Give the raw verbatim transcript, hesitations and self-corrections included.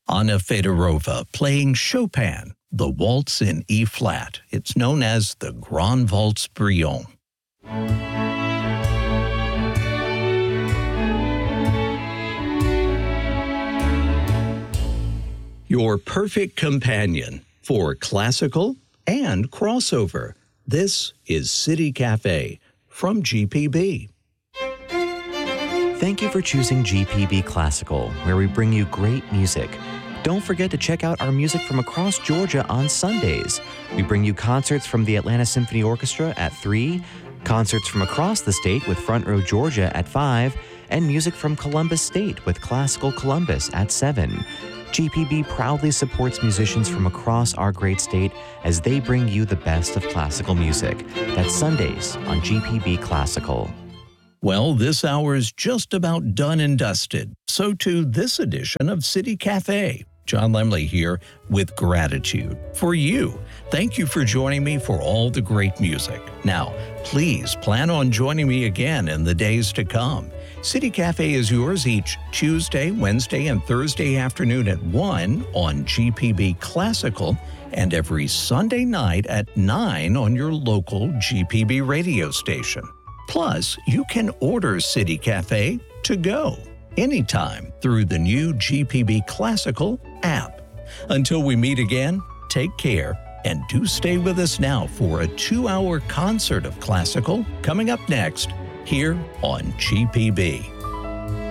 Anna Fedorova playing Chopin, the Waltz in E-flat. It's known as the Grand Waltz Brillant. Your perfect companion for classical and crossover. This is City Cafe from G P B. Thank you for choosing G P B Classical, where we bring you great music. Don't forget to check out our music from across Georgia on Sundays. We bring you concerts from the Atlanta Symphony Orchestra at three, concerts from across the state with Front Row Georgia at five, and music from Columbus State with Classical Columbus at seven. G P B proudly supports musicians from across our great state as they bring you the best of classical music. That's Sundays on G P B Classical. Well, this hour is just about done and dusted. So too this edition of City Cafe. John Lemley here with gratitude for you. Thank you for joining me for all the great music. Now, please plan on joining me again in the days to come. City Cafe is yours each Tuesday, Wednesday, and Thursday afternoon at one on G P B Classical and every Sunday night at nine on your local G P B radio station. Plus, you can order City Cafe to go anytime through the new G P B Classical app. Until we meet again, take care and do stay with us now for a two-hour concert of classical coming up next here on G P B.